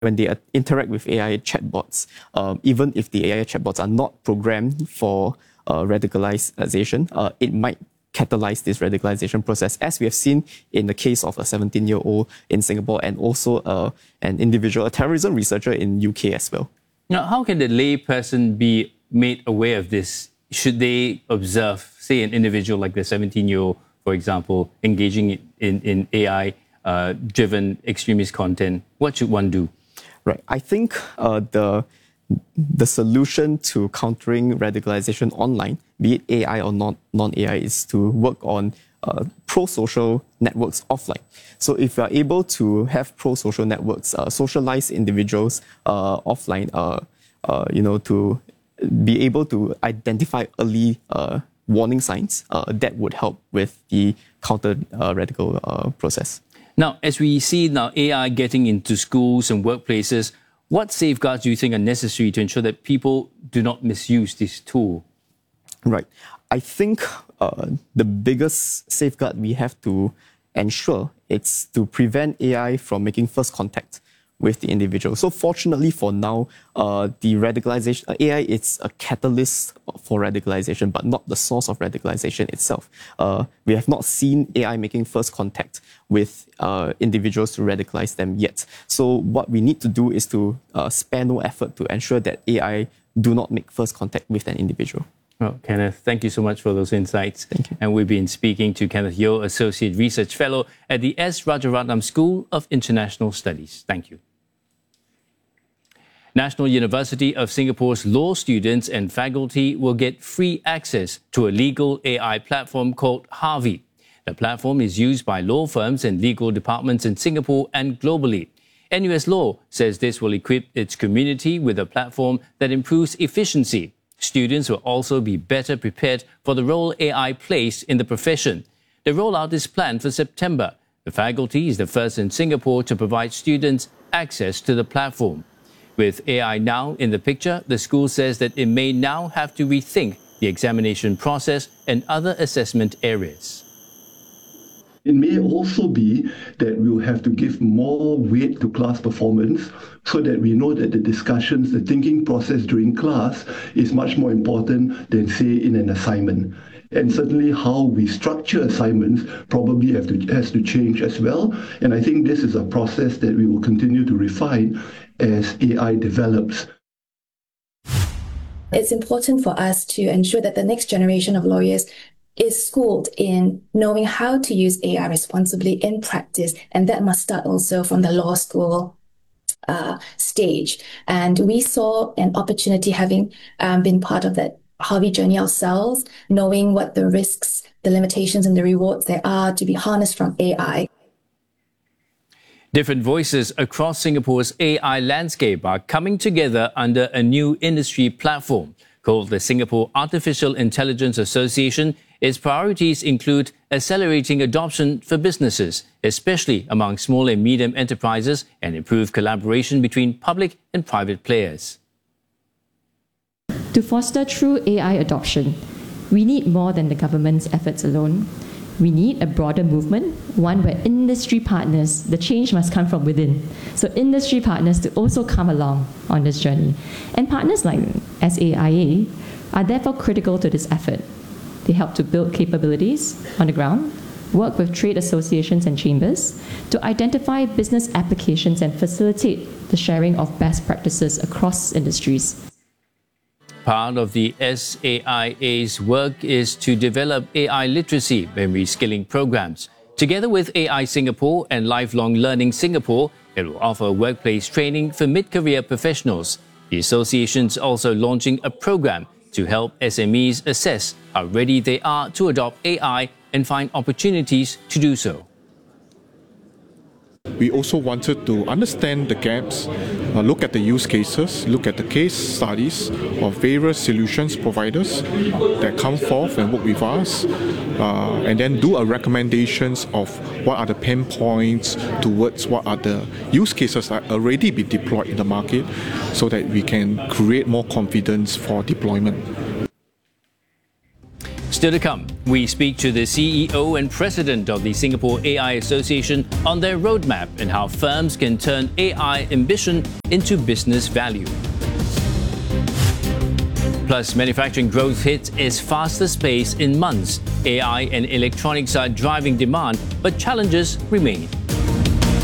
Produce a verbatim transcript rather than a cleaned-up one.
when they interact with A I chatbots, um, even if the A I chatbots are not programmed for uh, radicalization, uh, it might catalyze this radicalization process, as we have seen in the case of a seventeen-year-old in Singapore and also uh, an individual, a terrorism researcher in U K as well. Now, how can the lay person be made aware of this? Should they observe, say, an individual like the seventeen-year-old, for example, engaging in, in A I-driven uh, extremist content? What should one do? Right. I think uh, the the solution to countering radicalization online, be it A I or non, non-A I, is to work on uh, pro-social networks offline. So if you are able to have pro-social networks, uh, socialize individuals uh, offline, uh, uh, you know, to be able to identify early uh, warning signs, uh, that would help with the counter-radical uh, uh, process. Now, as we see now A I getting into schools and workplaces, what safeguards do you think are necessary to ensure that people do not misuse this tool? Right. I think uh, the biggest safeguard we have to ensure is to prevent A I from making first contact with the individual. So fortunately for now, uh, the radicalization, uh, A I is a catalyst for radicalization, but not the source of radicalization itself. Uh, we have not seen A I making first contact with uh, individuals to radicalize them yet. So what we need to do is to uh, spare no effort to ensure that A I do not make first contact with an individual. Well, Kenneth, thank you so much for those insights. Thank you. And we've been speaking to Kenneth Yeoh, Associate Research Fellow at the S. Rajaratnam School of International Studies. Thank you. National University of Singapore's law students and faculty will get free access to a legal A I platform called Harvey. The platform is used by law firms and legal departments in Singapore and globally. N U S Law says this will equip its community with a platform that improves efficiency. Students will also be better prepared for the role A I plays in the profession. The rollout is planned for September. The faculty is the first in Singapore to provide students access to the platform. With A I now in the picture, the school says that it may now have to rethink the examination process and other assessment areas. It may also be that we'll have to give more weight to class performance so that we know that the discussions, the thinking process during class is much more important than, say, in an assignment. And certainly how we structure assignments probably have to, has to change as well. And I think this is a process that we will continue to refine as A I develops. It's important for us to ensure that the next generation of lawyers is schooled in knowing how to use A I responsibly in practice, and that must start also from the law school uh, stage. And we saw an opportunity, having um, been part of that Harvey journey ourselves, knowing what the risks, the limitations and the rewards there are to be harnessed from A I. Different voices across Singapore's A I landscape are coming together under a new industry platform called the Singapore Artificial Intelligence Association. Its priorities include accelerating adoption for businesses, especially among small and medium enterprises, and improve collaboration between public and private players. To foster true A I adoption, we need more than the government's efforts alone. We need a broader movement, one where industry partners, the change must come from within. So industry partners to also come along on this journey. And partners like S A I A are therefore critical to this effort. They help to build capabilities on the ground, work with trade associations and chambers to identify business applications and facilitate the sharing of best practices across industries. Part of the S A I A's work is to develop A I literacy and reskilling programs. Together with A I Singapore and Lifelong Learning Singapore, it will offer workplace training for mid-career professionals. The association is also launching a program to help S M Es assess how ready they are to adopt A I and find opportunities to do so. We also wanted to understand the gaps, uh, look at the use cases, look at the case studies of various solutions providers that come forth and work with us, uh, and then do a recommendations of what are the pain points towards what are the use cases that are already been deployed in the market so that we can create more confidence for deployment. Still to come, we speak to the C E O and president of the Singapore A I Association on their roadmap and how firms can turn A I ambition into business value. Plus, manufacturing growth hits its fastest pace in months. A I and electronics are driving demand, but challenges remain.